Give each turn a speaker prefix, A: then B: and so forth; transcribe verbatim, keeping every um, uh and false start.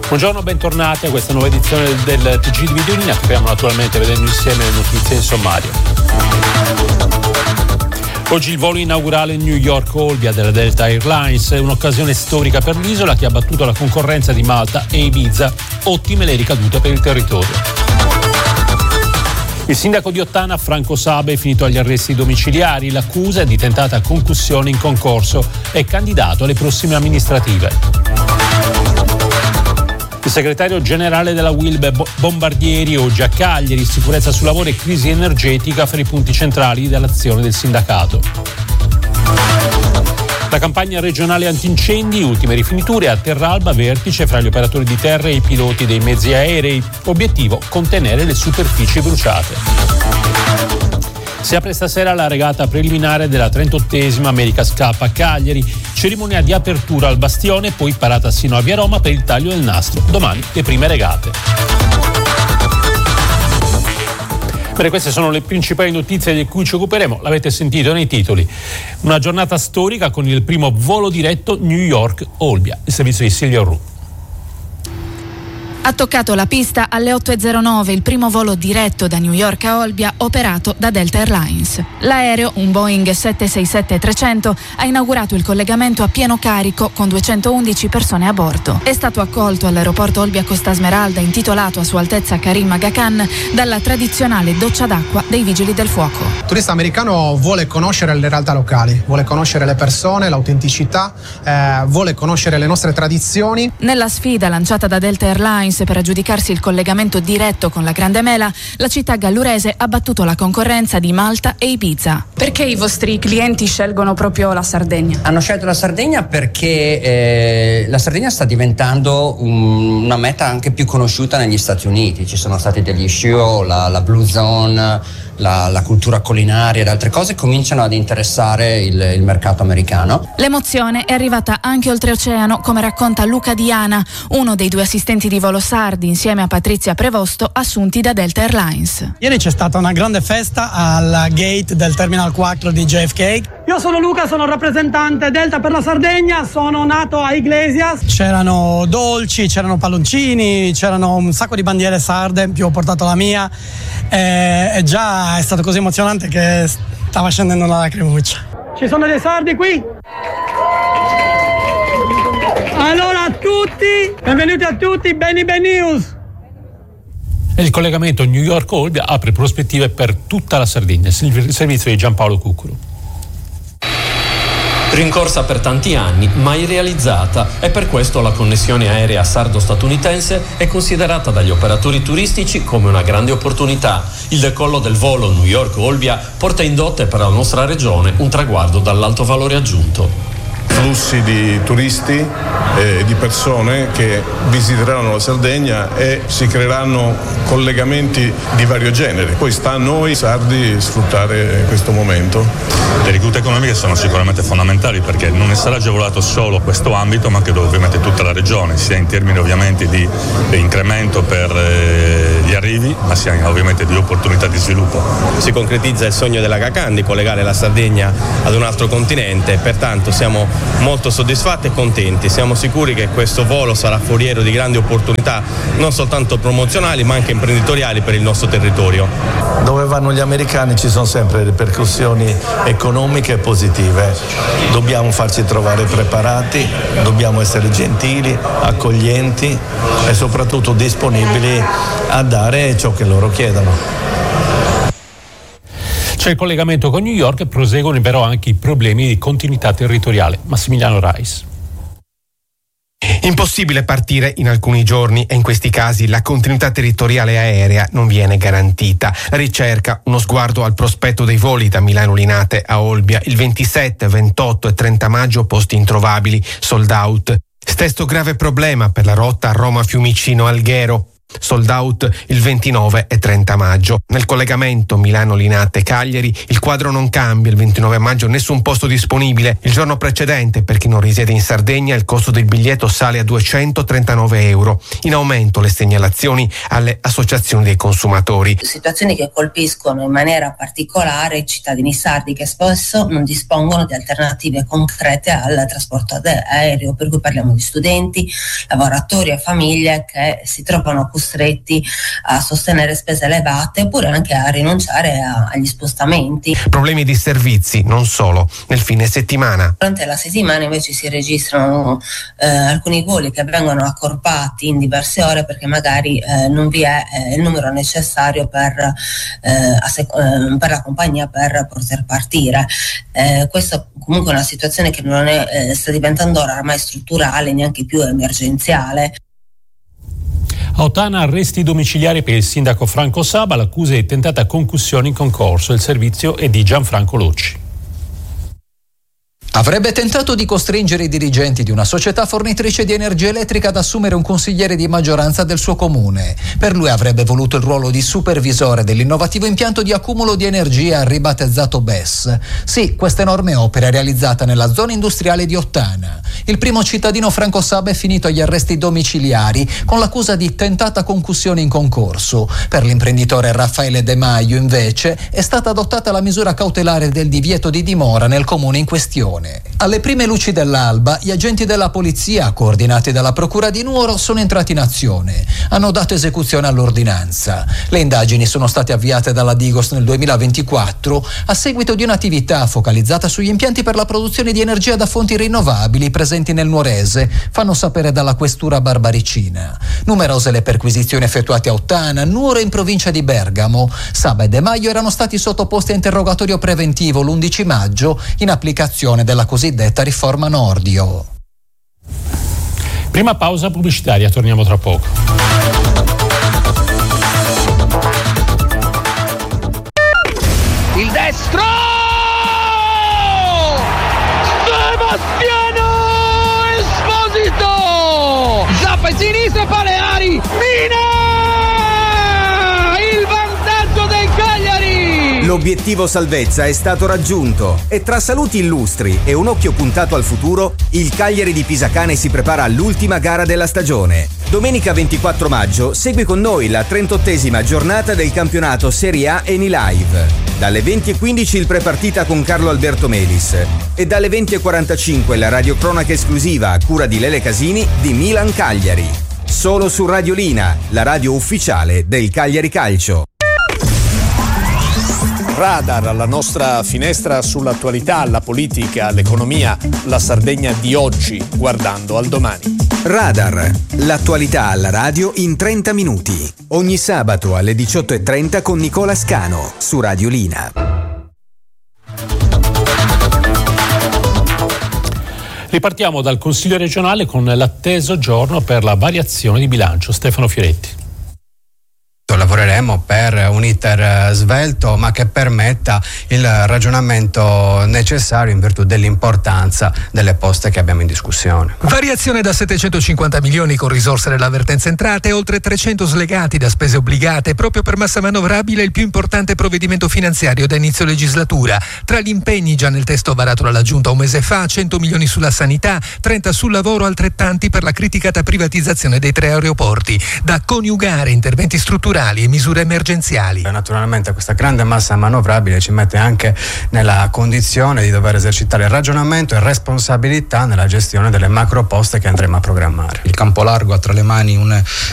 A: Buongiorno, bentornati a questa nuova edizione del T G di Videolina. Apriamo naturalmente vedendo insieme le notizie in sommario. Oggi il volo inaugurale New York-Olbia della Delta Airlines, è un'occasione storica per l'isola che ha battuto la concorrenza di Malta e Ibiza. Ottime le ricadute per il territorio. Il sindaco di Ottana, Franco Saba, è finito agli arresti domiciliari. L'accusa è di tentata concussione in concorso. È candidato alle prossime amministrative. Il segretario generale della Wilbe Bombardieri oggi a Cagliari, sicurezza sul lavoro e crisi energetica fra i punti centrali dell'azione del sindacato. La campagna regionale antincendi, ultime rifiniture a Terralba, vertice fra gli operatori di terra e i piloti dei mezzi aerei. Obiettivo: contenere le superfici bruciate. Si apre stasera la regata preliminare della trentottesima America's Cup a Cagliari. Cerimonia di apertura al Bastione, poi parata sino a Via Roma per il taglio del nastro. Domani le prime regate. Bene, queste sono le principali notizie di cui ci occuperemo. L'avete sentito nei titoli. Una giornata storica con il primo volo diretto New York-Olbia. Il servizio di Silvio Ru.
B: Ha toccato la pista alle otto e zero nove il primo volo diretto da New York a Olbia operato da Delta Airlines. L'aereo, un Boeing sette sei sette trecento, ha inaugurato il collegamento a pieno carico con duecentoundici persone a bordo. È stato accolto all'aeroporto Olbia Costa Smeralda, intitolato a Sua Altezza Karim Aga Khan, dalla tradizionale doccia d'acqua dei Vigili del Fuoco.
C: Il turista americano vuole conoscere le realtà locali, vuole conoscere le persone, l'autenticità, eh, vuole conoscere le nostre tradizioni.
B: Nella sfida lanciata da Delta Airlines per aggiudicarsi il collegamento diretto con la Grande Mela, la città gallurese ha battuto la concorrenza di Malta e Ibiza.
D: Perché i vostri clienti scelgono proprio la Sardegna?
E: Hanno scelto la Sardegna perché eh, la Sardegna sta diventando un, una meta anche più conosciuta negli Stati Uniti. Ci sono stati degli show, la, la Blue Zone, la, la cultura culinaria ed altre cose cominciano ad interessare il, il mercato americano.
B: L'emozione è arrivata anche oltreoceano, come racconta Luca Diana, uno dei due assistenti di volo sardi insieme a Patrizia Prevosto, assunti da Delta Airlines.
F: Ieri c'è stata una grande festa al gate del Terminal quattro di J F K.
G: Io sono Luca, sono rappresentante Delta per la Sardegna, sono nato a Iglesias.
F: C'erano dolci, c'erano palloncini, c'erano un sacco di bandiere sarde, in più ho portato la mia e, e già è stato così emozionante che stava scendendo la lacrimuccia.
G: Ci sono dei sardi qui? Allora a tutti, benvenuti a tutti, Benny Ben News.
A: Il collegamento New York-Olbia apre prospettive per tutta la Sardegna. Il servizio di Giampaolo Cuccuru.
H: Rincorsa per tanti anni, mai realizzata, e per questo la connessione aerea sardo-statunitense è considerata dagli operatori turistici come una grande opportunità. Il decollo del volo New York-Olbia porta in dote per la nostra regione un traguardo dall'alto valore aggiunto.
I: Flussi di turisti e di persone che visiteranno la Sardegna e si creeranno collegamenti di vario genere. Poi sta a noi sardi sfruttare questo momento.
J: Le ricadute economiche sono sicuramente fondamentali perché non ne sarà agevolato solo questo ambito, ma anche ovviamente tutta la regione, sia in termini ovviamente di incremento per gli arrivi, ma sia ovviamente di opportunità di sviluppo.
K: Si concretizza il sogno della Aga Khan di collegare la Sardegna ad un altro continente, pertanto siamo molto soddisfatti e contenti. Siamo sicuri che questo volo sarà foriero di grandi opportunità, non soltanto promozionali ma anche imprenditoriali per il nostro territorio.
L: Dove vanno gli americani ci sono sempre ripercussioni economiche positive. Dobbiamo farci trovare preparati, dobbiamo essere gentili, accoglienti e soprattutto disponibili a dare ciò che loro chiedono.
A: C'è il collegamento con New York e proseguono però anche i problemi di continuità territoriale. Massimiliano Reis.
M: Impossibile partire in alcuni giorni e in questi casi la continuità territoriale aerea non viene garantita. La ricerca, uno sguardo al prospetto dei voli da Milano Linate a Olbia il ventisette, ventotto e trenta maggio, posti introvabili, sold out. Stesso grave problema per la rotta Roma-Fiumicino-Alghero. Sold out il ventinove e trenta maggio. Nel collegamento Milano-Linate-Cagliari il quadro non cambia. Il ventinove maggio nessun posto disponibile. Il giorno precedente, per chi non risiede in Sardegna, il costo del biglietto sale a duecentotrentanove euro. In aumento le segnalazioni alle associazioni dei consumatori.
N: Situazioni che colpiscono in maniera particolare i cittadini sardi, che spesso non dispongono di alternative concrete al trasporto aereo, per cui parliamo di studenti, lavoratori e famiglie che si trovano costretti a sostenere spese elevate oppure anche a rinunciare a, agli spostamenti.
M: Problemi di servizi, non solo, nel fine settimana.
N: Durante la settimana invece si registrano eh, alcuni voli che vengono accorpati in diverse ore perché magari eh, non vi è eh, il numero necessario per, eh, assec- eh, per la compagnia per poter partire. Eh, questa comunque è una situazione che non è, eh, sta diventando ormai strutturale, neanche più emergenziale.
A: A Ottana arresti domiciliari per il sindaco Franco Saba, l'accusa di tentata concussione in concorso. Il servizio è di Gianfranco Locci.
O: Avrebbe tentato di costringere i dirigenti di una società fornitrice di energia elettrica ad assumere un consigliere di maggioranza del suo comune. Per lui avrebbe voluto il ruolo di supervisore dell'innovativo impianto di accumulo di energia ribattezzato B E S. Sì, questa enorme opera è realizzata nella zona industriale di Ottana. Il primo cittadino Franco Saba è finito agli arresti domiciliari con l'accusa di tentata concussione in concorso. Per l'imprenditore Raffaele De Maio, invece, è stata adottata la misura cautelare del divieto di dimora nel comune in questione. Alle prime luci dell'alba, gli agenti della polizia, coordinati dalla procura di Nuoro, sono entrati in azione. Hanno dato esecuzione all'ordinanza. Le indagini sono state avviate dalla Digos nel duemilaventiquattro a seguito di un'attività focalizzata sugli impianti per la produzione di energia da fonti rinnovabili presenti nel nuorese, fanno sapere dalla questura barbaricina. Numerose le perquisizioni effettuate a Ottana, Nuoro e in provincia di Bergamo. Saba e De Maio erano stati sottoposti a interrogatorio preventivo l'undici maggio in applicazione della cosiddetta riforma Nordio.
A: Prima pausa pubblicitaria, torniamo tra poco.
P: Il destro! Sebastiano Esposito! Zappa in sinistra e Paleari! Mina! Il vantaggio del Cagliari!
Q: L'obiettivo salvezza è stato raggiunto e tra saluti illustri e un occhio puntato al futuro, il Cagliari di Pisacane si prepara all'ultima gara della stagione. Domenica ventiquattro maggio segui con noi la trentottesima giornata del campionato Serie A Eni Live. Dalle venti e quindici il prepartita con Carlo Alberto Melis e dalle venti e quarantacinque la radiocronaca esclusiva a cura di Lele Casini di Milan Cagliari. Solo su Radiolina, la radio ufficiale del Cagliari Calcio.
R: Radar, la nostra finestra sull'attualità, la politica, l'economia, la Sardegna di oggi, guardando al domani.
Q: Radar, l'attualità alla radio in trenta minuti. Ogni sabato alle diciotto e trenta con Nicola Scano su Radiolina.
A: Ripartiamo dal Consiglio regionale con l'atteso giorno per la variazione di bilancio. Stefano Fioretti.
S: Lavoreremo per un iter svelto ma che permetta il ragionamento necessario in virtù dell'importanza delle poste che abbiamo in discussione.
T: Variazione da settecentocinquanta milioni con risorse dell'avvertenza entrate e oltre trecento slegati da spese obbligate. Proprio per massa manovrabile il più importante provvedimento finanziario da inizio legislatura. Tra gli impegni già nel testo varato dalla Giunta un mese fa, cento milioni sulla sanità, trenta sul lavoro, altrettanti per la criticata privatizzazione dei tre aeroporti. Da coniugare interventi strutturali e misure emergenziali.
S: Naturalmente questa grande massa manovrabile ci mette anche nella condizione di dover esercitare ragionamento e responsabilità nella gestione delle macro poste che andremo a programmare.
U: Il campo largo ha tra le mani un